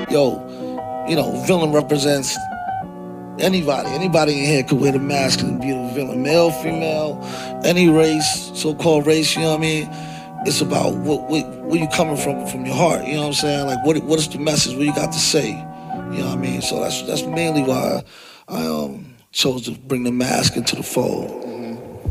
yo, villain represents anybody. Anybody in here could wear the mask and be a villain. Male, female, any race, so-called race, you know what I mean? It's about where you coming from your heart, you know what I'm saying? Like what is the message, what you got to say? You know what I mean? So that's mainly why I chose to bring the mask into the fold.